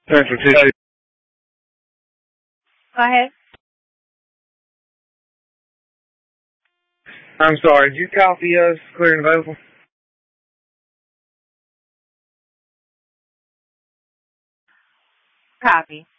Central Tissue. Go ahead. I'm sorry, did you copy us clear and available? Copy.